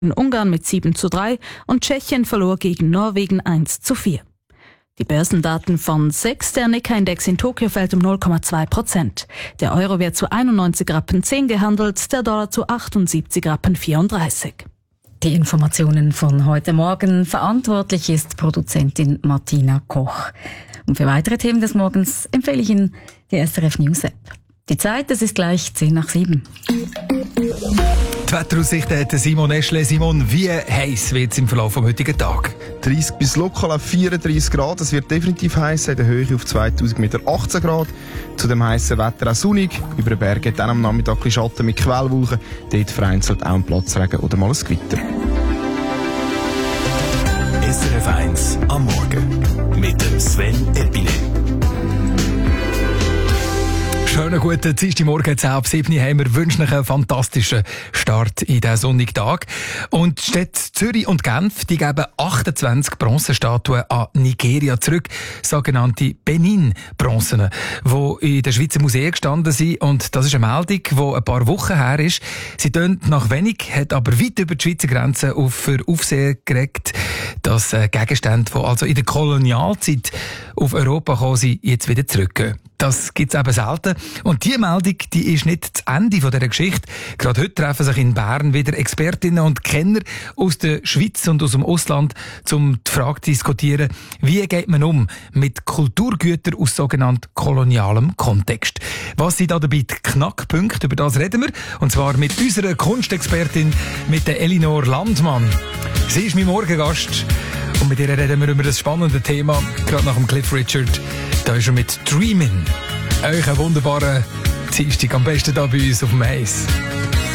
Ungarn mit 7:3 und Tschechien verlor gegen Norwegen 1:4. Die Börsendaten von SEX, der Nikkei-Index in Tokio fällt um 0,2%. Der Euro wird zu 91,10 Rappen gehandelt, der Dollar zu 78,34 Rappen. Die Informationen von heute Morgen. Verantwortlich ist Produzentin Martina Koch. Und für weitere Themen des Morgens empfehle ich Ihnen die SRF News App. Die Zeit, es ist gleich 6:10. Die Wetteraussichten hat Simon Eschle. Simon, wie heiß wird es im Verlauf des heutigen Tages? 30 bis lokal auf 34 Grad. Es wird definitiv heiß, in der Höhe auf 2000 Meter 18 Grad. Zu dem heißen Wetter auch sonnig. Über den Bergen dann am Nachmittag ein bisschen Schatten mit Quellwolken. Dort vereinzelt auch ein Platzregen oder mal ein Gewitter. SRF 1 am Morgen mit dem Sven Epine. Schönen guten Dienstagmorgen, 6:10 haben wir. Wünschen euch einen fantastischen Start in diesen sonnigen Tag. Und die Städte Zürich und Genf, die geben 28 Bronzestatuen an Nigeria zurück. Sogenannte Benin-Bronzen, die in den Schweizer Museen gestanden sind. Und das ist eine Meldung, die ein paar Wochen her ist. Sie tönt nach wenig, hat aber weit über die Schweizer Grenze für Aufsehen geregt, dass Gegenstände, die also in der Kolonialzeit auf Europa gekommen sind, jetzt wieder zurückgehen. Das gibt's eben selten. Und diese Meldung, die ist nicht das Ende dieser Geschichte. Gerade heute treffen sich in Bern wieder Expertinnen und Kenner aus der Schweiz und aus dem Ausland, um die Frage zu diskutieren, wie geht man um mit Kulturgütern aus sogenannten kolonialem Kontext. Was sind da dabei die Knackpunkte? Über das reden wir. Und zwar mit unserer Kunstexpertin, mit der Elinor Landmann. Sie ist mein Morgengast. Und mit ihr reden wir über das spannende Thema, gerade nach dem Cliff Richard. Da ist er mit Dreamin'. Euch einen wunderbaren Dienstag, am besten da bei uns auf dem Eis.